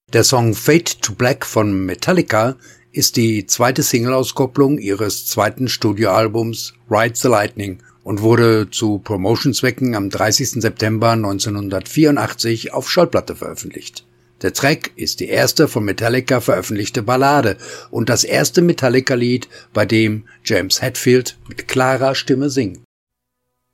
Der Song Fade to Black von Metallica ist die zweite Singleauskopplung ihres zweiten Studioalbums Ride the Lightning und wurde zu Promotionzwecken am 30. September 1984 auf Schallplatte veröffentlicht. Der Track ist die erste von Metallica veröffentlichte Ballade und das erste Metallica-Lied, bei dem James Hetfield mit klarer Stimme singt.